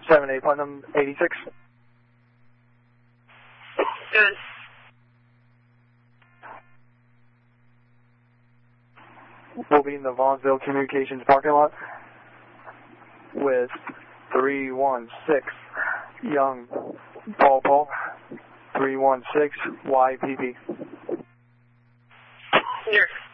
78 Putnam 86. Good. We'll be in the Vaughnsville Communications parking lot with 316 Young Paul 316 YPP. Here.